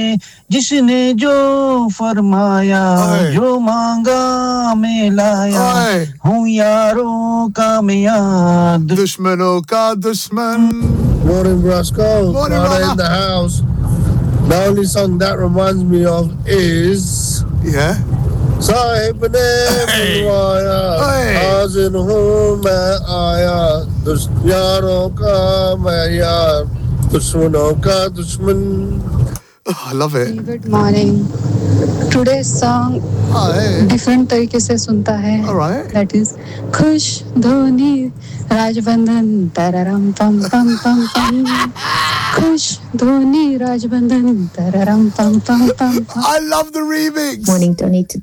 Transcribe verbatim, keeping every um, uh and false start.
जिसने जो फरमाया जो मांगा मैं लाया हूँ यारों का मैं याद दुश्मनों का दुश्मन. Morning, Brasco. Morning, Rana brother. in the house. The only song that reminds me of is yeah. Sahib ने बुलवाया हाजिर हूँ मैं आया यारों का मैं यार दुश्मनों का दुश्मन. Oh, I love it. Good morning. Today's song oh, hey. different तरीके से सुनता है. All right. That is खुश धोनी राजबंधन तररम पम पम पम पम. खुश धोनी राजबंधन तररम पम पम पम. I love the remix. Morning, Tony.